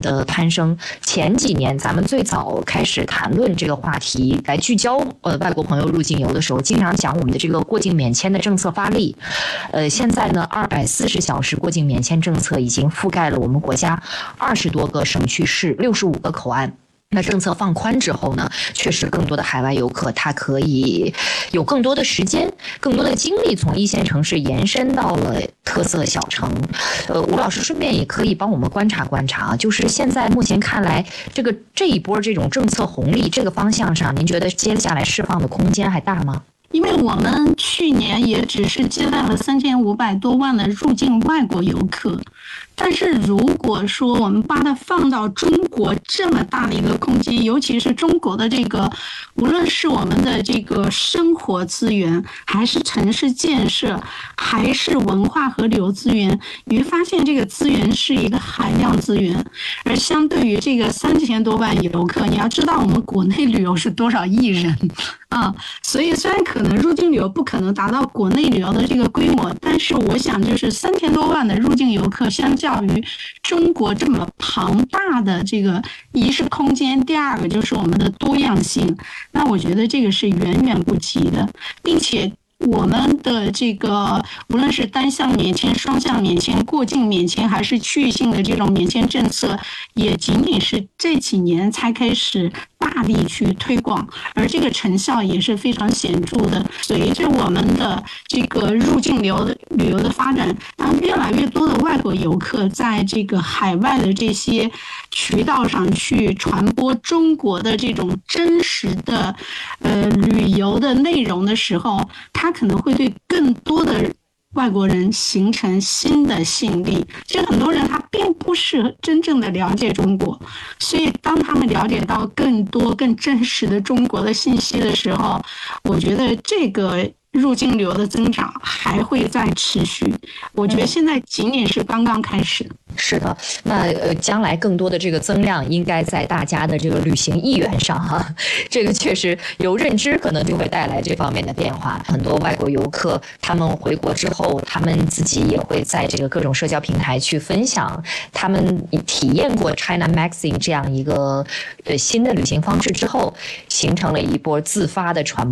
的攀升。前几年咱们最早开始谈论这个话题，来聚焦外国朋友入境游的时候，经常讲我们的这个过境免签的政策发力。现在呢，240小时过境免签政策已经覆盖了我们国家20多个省区市，65个口岸。那政策放宽之后呢，确实更多的海外游客他可以有更多的时间、更多的精力，从一线城市延伸到了特色小城。吴老师顺便也可以帮我们观察观察，就是现在目前看来，这一波这种政策红利这个方向上，您觉得接下来释放的空间还大吗？ 因为我们去年也只是接待了3500多万的入境外国游客，但是如果说我们把它放到中国这么大的一个空间，尤其是中国的这个，无论是我们的这个生活资源，还是城市建设，还是文化和旅游资源，你会发现这个资源是一个海量资源，而相对于这个3000多万游客，你要知道我们国内旅游是多少亿人啊，所以虽然可能入境旅游不可能达到国内旅游的这个规模，但是我想就是3000多万的入境游客，相较于中国这么庞大的这个，一是空间，第二个就是我们的多样性，那我觉得这个是远远不及的，并且我们的这个无论是单向免签、双向免签、过境免签，还是区域性的这种免签政策，也仅仅是这几年才开始大力去推广，而这个成效也是非常显著的。随着我们的这个入境旅游的发展，当越来越多的外国游客在这个海外的这些渠道上去传播中国的这种真实的旅游的内容的时候，它可能会对更多的外国人形成新的吸引力。其实很多人他并不是真正的了解中国，所以当他们了解到更多更真实的中国的信息的时候，我觉得这个入境旅游的增长还会再持续。我觉得现在仅仅是刚刚开始。 是的，那将来更多的这个增量应该在大家的这个旅行意愿上哈，这个确实由认知可能就会带来这方面的变化。很多外国游客他们回国之后，他们自己也会在这个各种社交平台去分享他们体验过 China Magazine 这样一个新的旅行方式之后，形成了一波自发的传播。